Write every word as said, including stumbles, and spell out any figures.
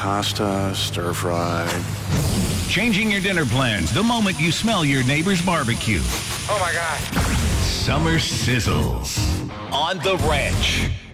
pasta, stir fry. Changing your dinner plans the moment you smell your neighbor's barbecue. Oh, my God. Summer Sizzles on The Ranch.